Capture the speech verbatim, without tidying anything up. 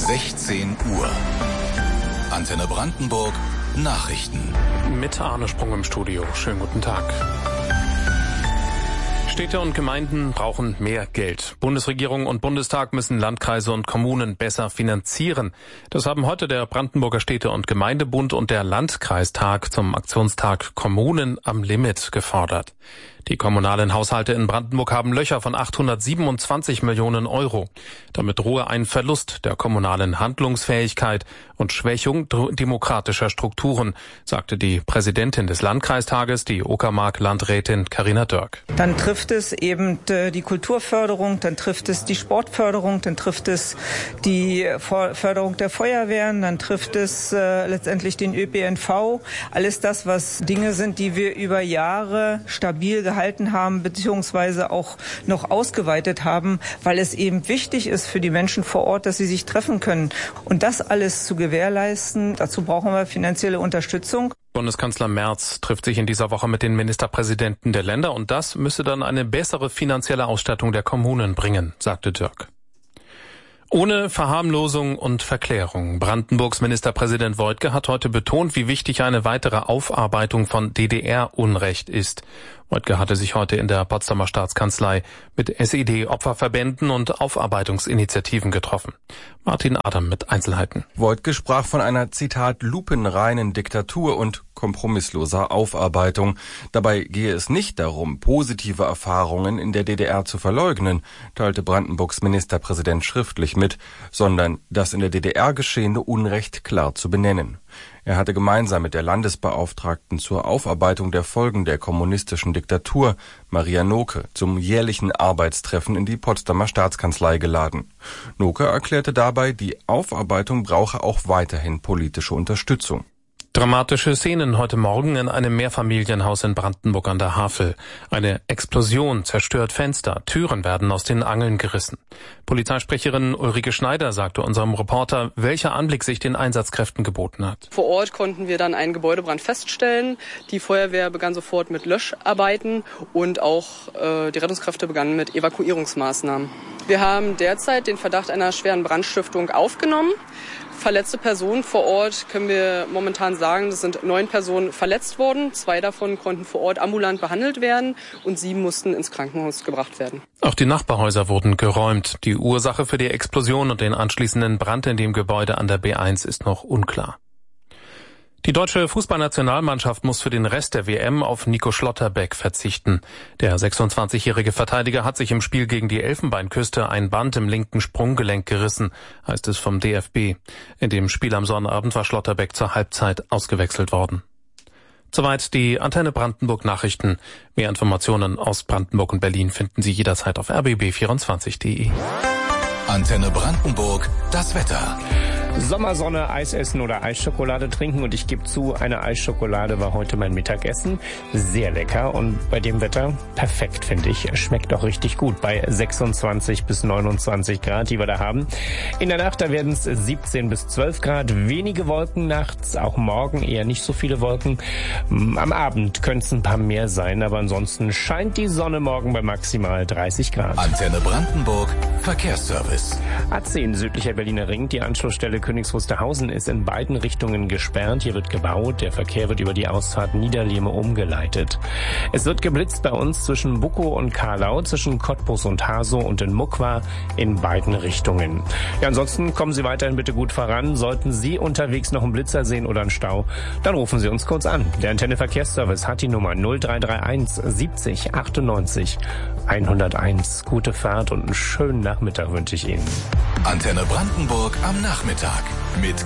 sechzehn Uhr. Antenne Brandenburg Nachrichten. Mit Arne Sprung im Studio. Schönen guten Tag. Städte und Gemeinden brauchen mehr Geld. Bundesregierung und Bundestag müssen Landkreise und Kommunen besser finanzieren. Das haben heute der Brandenburger Städte- und Gemeindebund und der Landkreistag zum Aktionstag Kommunen am Limit gefordert. Die kommunalen Haushalte in Brandenburg haben Löcher von achthundertsiebenundzwanzig Millionen Euro. Damit drohe ein Verlust der kommunalen Handlungsfähigkeit und Schwächung demokratischer Strukturen, sagte die Präsidentin des Landkreistages, die Uckermark-Landrätin Carina Dörk. Dann trifft es eben die Kulturförderung, dann trifft es die Sportförderung, dann trifft es die Förderung der Feuerwehren, dann trifft es äh, letztendlich den Ö P N V. Alles das, was Dinge sind, die wir über Jahre stabil gehalten haben, beziehungsweise auch noch ausgeweitet haben, weil es eben wichtig ist für die Menschen vor Ort, dass sie sich treffen können. Und das alles zu gewährleisten, dazu brauchen wir finanzielle Unterstützung. Bundeskanzler Merz trifft sich in dieser Woche mit den Ministerpräsidenten der Länder und das müsse dann eine bessere finanzielle Ausstattung der Kommunen bringen, sagte Dörk. Ohne Verharmlosung und Verklärung. Brandenburgs Ministerpräsident Woidke hat heute betont, wie wichtig eine weitere Aufarbeitung von D D R-Unrecht ist. Woidke hatte sich heute in der Potsdamer Staatskanzlei mit S E D-Opferverbänden und Aufarbeitungsinitiativen getroffen. Martin Adam mit Einzelheiten. Woidke sprach von einer, Zitat, lupenreinen Diktatur und kompromissloser Aufarbeitung. Dabei gehe es nicht darum, positive Erfahrungen in der D D R zu verleugnen, teilte Brandenburgs Ministerpräsident schriftlich mit, sondern das in der D D R geschehene Unrecht klar zu benennen. Er hatte gemeinsam mit der Landesbeauftragten zur Aufarbeitung der Folgen der kommunistischen Diktatur, Maria Noke, zum jährlichen Arbeitstreffen in die Potsdamer Staatskanzlei geladen. Noke erklärte dabei, die Aufarbeitung brauche auch weiterhin politische Unterstützung. Dramatische Szenen heute Morgen in einem Mehrfamilienhaus in Brandenburg an der Havel. Eine Explosion zerstört Fenster, Türen werden aus den Angeln gerissen. Polizeisprecherin Ulrike Schneider sagte unserem Reporter, welcher Anblick sich den Einsatzkräften geboten hat. Vor Ort konnten wir dann einen Gebäudebrand feststellen. Die Feuerwehr begann sofort mit Löscharbeiten und auch äh, die Rettungskräfte begannen mit Evakuierungsmaßnahmen. Wir haben derzeit den Verdacht einer schweren Brandstiftung aufgenommen. Verletzte Personen vor Ort können wir momentan sagen, es sind neun Personen verletzt worden. Zwei davon konnten vor Ort ambulant behandelt werden und sieben mussten ins Krankenhaus gebracht werden. Auch die Nachbarhäuser wurden geräumt. Die Ursache für die Explosion und den anschließenden Brand in dem Gebäude an der B eins ist noch unklar. Die deutsche Fußballnationalmannschaft muss für den Rest der W M auf Nico Schlotterbeck verzichten. Der sechsundzwanzigjährige Verteidiger hat sich im Spiel gegen die Elfenbeinküste ein Band im linken Sprunggelenk gerissen, heißt es vom D F B. In dem Spiel am Sonnabend war Schlotterbeck zur Halbzeit ausgewechselt worden. Soweit die Antenne Brandenburg Nachrichten. Mehr Informationen aus Brandenburg und Berlin finden Sie jederzeit auf r b b vierundzwanzig punkt de. Antenne Brandenburg, das Wetter. Sommersonne, Eis essen oder Eisschokolade trinken und ich gebe zu, eine Eisschokolade war heute mein Mittagessen. Sehr lecker und bei dem Wetter perfekt, finde ich. Schmeckt auch richtig gut bei sechsundzwanzig bis neunundzwanzig Grad, die wir da haben. In der Nacht, da werden es siebzehn bis zwölf Grad, wenige Wolken nachts, auch morgen eher nicht so viele Wolken. Am Abend können es ein paar mehr sein, aber ansonsten scheint die Sonne morgen bei maximal dreißig Grad. Antenne Brandenburg, Verkehrsservice. A zehn südlicher Berliner Ring, die Anschlussstelle Königs Wusterhausen ist in beiden Richtungen gesperrt. Hier wird gebaut. Der Verkehr wird über die Ausfahrt Niederlehme umgeleitet. Es wird geblitzt bei uns zwischen Bukow und Karlau, zwischen Cottbus und Hasow und in Muckwa in beiden Richtungen. Ja, ansonsten kommen Sie weiterhin bitte gut voran. Sollten Sie unterwegs noch einen Blitzer sehen oder einen Stau, dann rufen Sie uns kurz an. Der Antenne Verkehrsservice hat die Nummer null drei drei eins siebzig achtundneunzig hunderteins. Gute Fahrt und einen schönen Nachmittag wünsche ich Ihnen. Antenne Brandenburg am Nachmittag mit